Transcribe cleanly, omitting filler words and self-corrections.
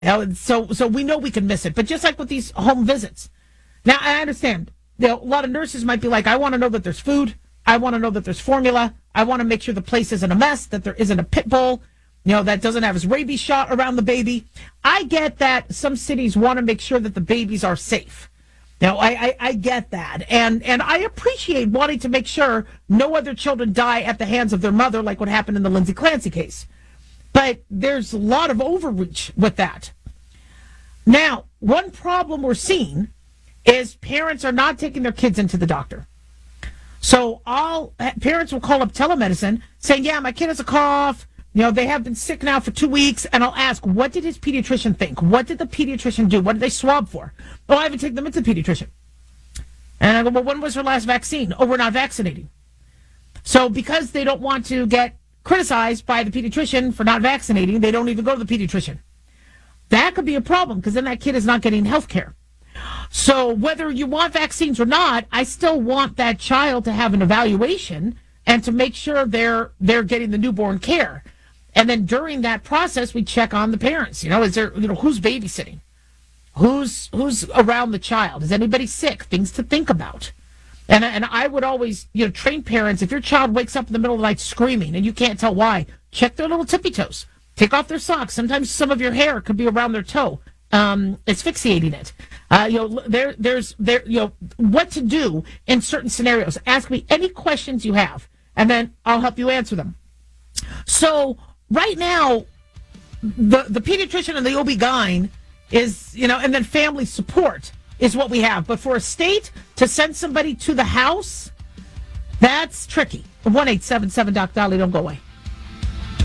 So we know we can miss it. But just like with these home visits, now I understand. A lot of nurses might be like, I want to know that there's food. I want to know that there's formula. I want to make sure the place isn't a mess, that there isn't a pit bull, that doesn't have his rabies shot around the baby. I get that some cities want to make sure that the babies are safe. I get that. And I appreciate wanting to make sure no other children die at the hands of their mother, like what happened in the Lindsay Clancy case. But there's a lot of overreach with that. Now, one problem we're seeing is parents are not taking their kids into the doctor. So parents will call up telemedicine saying, yeah, my kid has a cough. They have been sick now for 2 weeks. And I'll ask, what did his pediatrician think? What did the pediatrician do? What did they swab for? Oh, I haven't taken them into the pediatrician. And I go, well, when was her last vaccine? Oh, we're not vaccinating. So because they don't want to get criticized by the pediatrician for not vaccinating, they don't even go to the pediatrician. That could be a problem because then that kid is not getting health care. So whether you want vaccines or not, I still want that child to have an evaluation and to make sure they're getting the newborn care. And then during that process, we check on the parents. Is there, who's babysitting? Who's around the child? Is anybody sick? Things to think about. And I would always, train parents, if your child wakes up in the middle of the night screaming and you can't tell why, check their little tippy toes. Take off their socks. Sometimes some of your hair could be around their toe. Asphyxiating it. There's what to do in certain scenarios. Ask me any questions you have, and then I'll help you answer them. So right now, the pediatrician and the OB-GYN is, and then family support is what we have. But for a state to send somebody to the house, that's tricky. 1-877-DOC-DOLLY, don't go away.